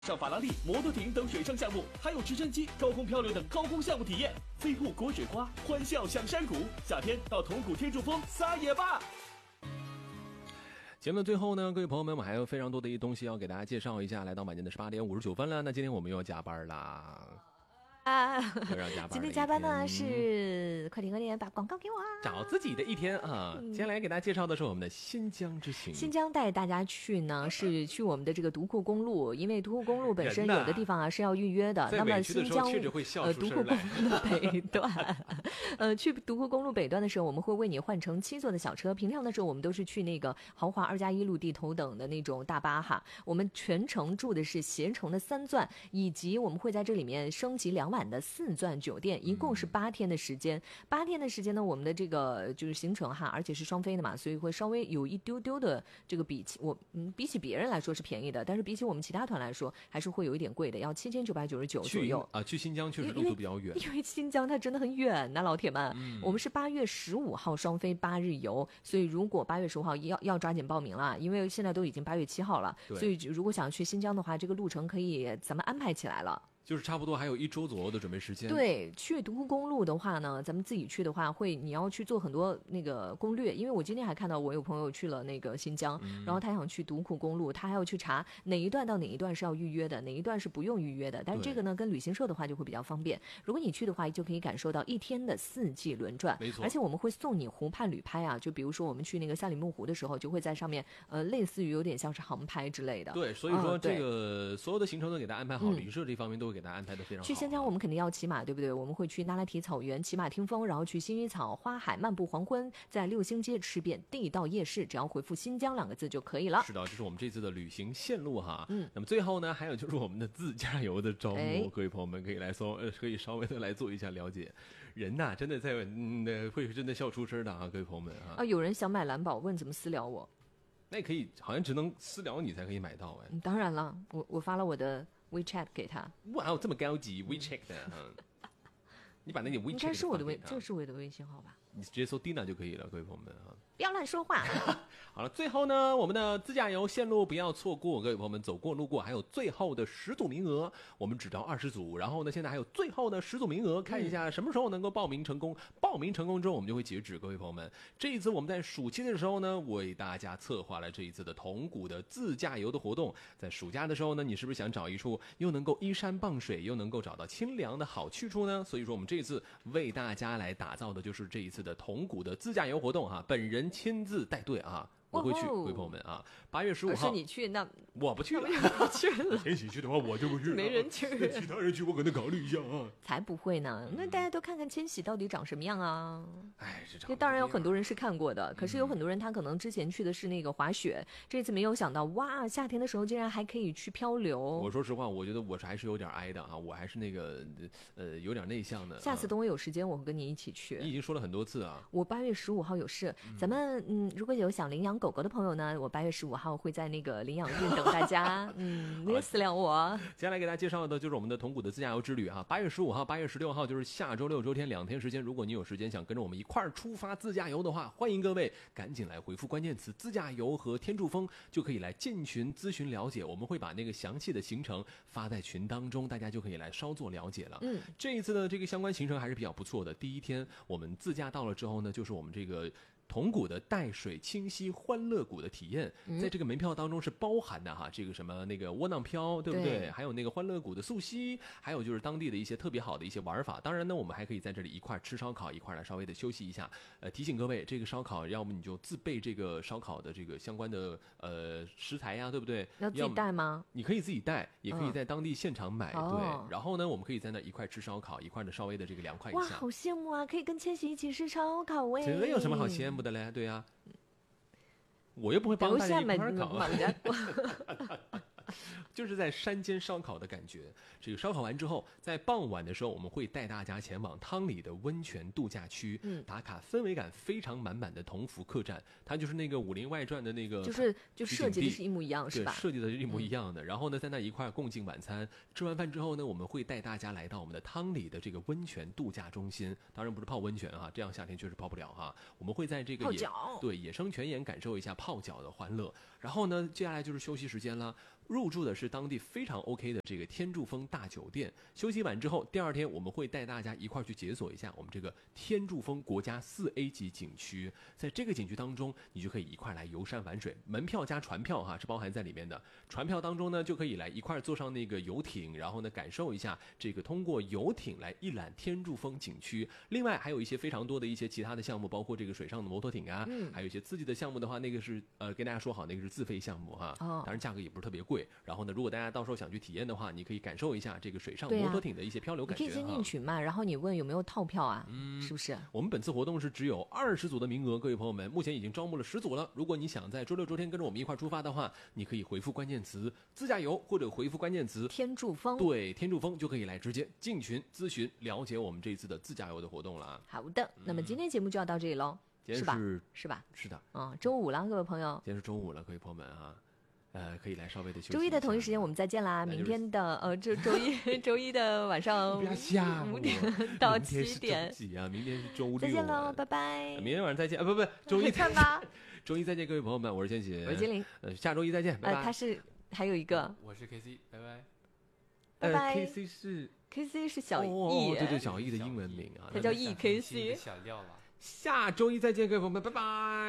上法拉利、摩托艇等水上项目，还有直升机、高空漂流等高空项目体验。飞瀑裹水花，欢笑享山谷。夏天到铜鼓天柱峰撒野吧！ 节目的最后呢，各位朋友们，我们还有非常多的一些东西要给大家介绍一下。来到晚间的18点59分了，那今天我们又要加班啦。 今天加班呢是快点把广告给我啊！ 找自己的一天啊！接下来给大家介绍的是我们的新疆之行。 新疆带大家去呢是去我们的这个独库公路，因为独库公路本身有的地方啊是要预约的。那么新疆独库公路的北段，去独库公路北段的时候，我们会为你换成7座的小车。平常的时候我们都是去那个豪华2+1路地头等的那种大巴哈。我们全程住的是携程的3钻，以及我们会在这里面升级2晚的4钻酒店，一共是8天的时间。8天的时间呢，我们的这个就是行程哈，而且是双飞的嘛，所以会稍微有一丢丢的这个比起别人来说是便宜的，但是比起我们其他团来说还是会有一点贵的，要7999左右啊。去新疆确实路途比较远， 因为新疆它真的很远呐，老铁们。我们是8月15号双飞8日游，所以如果8月15号要抓紧报名了，因为现在都已经8月7号了，所以如果想去新疆的话，这个路程可以咱们安排起来了。 就是差不多还有1周左右的准备时间。 对，去独库公路的话呢，咱们自己去的话，你要去做很多那个攻略，因为我今天还看到我有朋友去了那个新疆，然后他想去独库公路，他还要去查哪一段到哪一段是要预约的，哪一段是不用预约的。但是这个呢，跟旅行社的话就会比较方便。如果你去的话，就可以感受到1天的4季轮转， 没错。 而且我们会送你湖畔旅拍啊，就比如说我们去那个赛里木湖的时候，就会在上面类似于有点像是航拍之类的。 对，所以说这个所有的行程都给大家安排好，旅行社这方面都会给大家安排的非常好。 去新疆我们肯定要骑马，对不对？我们会去那拉提草原骑马听风，然后去薰衣草花海漫步黄昏，在6星街吃遍地道夜市，只要回复新疆2个字就可以了。 是的，这是我们这次的旅行线路哈。那么最后呢，还有就是我们的自驾游的招募，各位朋友们可以稍微的来做一下了解。人呐，真的会真的笑出声的啊，各位朋友们啊。 有人想买蓝宝，问怎么私聊我？ 那也可以，好像只能私聊你才可以买到哎。 当然了，我发了我的WeChat 给他。 哇，这么高级 WeChat 的你把那点 WeChat 应该是这是我的微信号吧？ 你直接搜 Dina 就可以了，各位朋友们啊。 不要乱说话。 好了，最后呢，我们的自驾游线路不要错过，各位朋友们走过路过，还有最后的10组名额，我们只招20组，然后呢，现在还有最后的10组名额，看一下什么时候能够报名成功。报名成功之后，我们就会截止。各位朋友们，这一次我们在暑期的时候呢，为大家策划了这一次的铜鼓的自驾游的活动。在暑假的时候呢，你是不是想找一处又能够依山傍水，又能够找到清凉的好去处呢？所以说，我们这一次为大家来打造的就是这一次的铜鼓的自驾游活动哈，本人亲自带队啊。我会去，各位朋友们啊，8月15号。 是你去，那我不去了。天喜去的话，我就不去了。 没人去， 其他人去，我可能考虑一下啊。 才不会呢！那大家都看看千玺到底长什么样啊？ 哎， 这当然有很多人是看过的，可是有很多人他可能之前去的是那个滑雪，这次没有想到，哇，夏天的时候竟然还可以去漂流。 我说实话，我觉得我还是有点挨的啊，我还是那个有点内向的。 下次等我有时间，我会跟你一起去。 你已经说了很多次啊。 我8月15号有事，咱们如果有想领养狗狗的朋友呢，我8月15号会在那个领养店等大家。没有私聊我。 接下来给大家介绍的就是我们的铜鼓的自驾游之旅哈，8月15号、8月16号就是下周6周天2天时间。如果你有时间想跟着我们一块儿出发自驾游的话，欢迎各位赶紧来回复关键词自驾游和天柱峰，就可以来进群咨询了解。我们会把那个详细的行程发在群当中，大家就可以来稍作了解了。这一次的这个相关行程还是比较不错的。第一天我们自驾到了之后呢，就是我们这个铜鼓的带水清溪欢乐谷的体验，在这个门票当中是包含的哈，这个什么那个窝囊飘，对不对？还有那个欢乐谷的溯溪，还有就是当地的一些特别好的一些玩法。当然呢，我们还可以在这里一块吃烧烤，一块来稍微的休息一下。提醒各位，这个烧烤要么你就自备这个烧烤的这个相关的食材呀，对不对？ 要自己带吗？ 你可以自己带，也可以在当地现场买。对，然后呢，我们可以在那一块吃烧烤，一块的稍微的这个凉快一下。 哇，好羡慕啊！可以跟千玺一起吃烧烤哎， 这有什么好羡慕的嘞？对呀，我又不会帮大家一块儿烤。就是在山间烧烤的感觉。这个烧烤完之后，在傍晚的时候，我们会带大家前往汤里的温泉度假区，打卡氛围感非常满满的同福客栈。它就是那个《武林外传》的那个， 就设计的是一模一样，是吧？ 对，设计的是一模一样的。然后呢，在那一块共进晚餐，吃完饭之后呢，我们会带大家来到我们的汤里的这个温泉度假中心。当然不是泡温泉哈，这样夏天确实泡不了哈。我们会在这个泡脚， 对，野生泉眼感受一下泡脚的欢乐。然后呢，接下来就是休息时间了。 入住的是当地非常 OK 的这个天柱峰大酒店。休息完之后，第二天我们会带大家一块去解锁一下我们这个天柱峰国家4A 级景区。在这个景区当中，你就可以一块来游山玩水，门票加船票哈是包含在里面的。船票当中呢，就可以来一块坐上那个游艇，然后呢感受一下这个通过游艇来一览天柱峰景区。另外还有一些非常多的一些其他的项目，包括这个水上的摩托艇啊，还有一些刺激的项目的话，那个是跟大家说好，那个是自费项目哈，当然价格也不是特别贵。然后呢，如果大家到时候想去体验的话，你可以感受一下这个水上摩托艇的一些漂流感觉。 你可以先进群嘛，然后你问有没有套票啊，是不是？ 我们本次活动是只有20组的名额，各位朋友们，目前已经招募了10组了。如果你想在周六周天跟着我们一块出发的话，你可以回复关键词自驾游，或者回复关键词天柱峰， 对，天柱峰就可以来直接进群咨询了解我们这次的自驾游的活动了啊。 好的，那么今天节目就要到这里喽，是吧？是吧？ 是的， 周五了，各位朋友， 今天是周五了，各位朋友们哈。可以来稍微的休息。 周一的同一时间我们再见啦！明天的周一的晚上5点到7点。 明天是周六。 再见喽，拜拜。 明天晚上再见不，周一看吧。 周一再见，各位朋友们，我是千玺， 我是金玲。 下周一再见，拜拜。 他是还有一个， 我是 KC， 拜拜。 拜拜。 KC 是小易， 对，小易的英文名啊， 他叫 EKC。 小料了。 下周一再见，各位朋友们，拜拜。